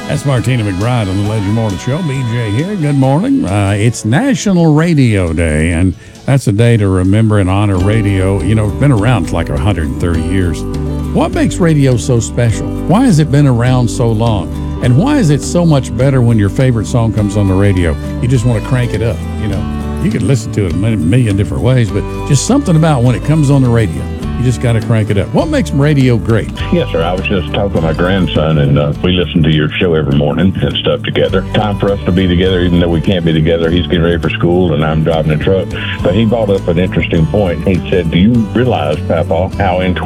That's Martina McBride on the Legend Morning Show. BJ here. Good morning. It's National Radio Day, and that's a day to remember and honor radio. You know, it's been around for like 130 years. What makes radio so special? Why has it been around so long? And why is it so much better when your favorite song comes on the radio? You just want to crank it up, you know. You can listen to it a million different ways, but just something about when it comes on the radio. You just got to crank it up. What makes radio great? Yes, sir. I was just talking to my grandson, and we listen to your show every morning and stuff together. Time for us to be together, even though we can't be together. He's getting ready for school, and I'm driving a truck. But he brought up an interesting point. He said, do you realize, Papa, how in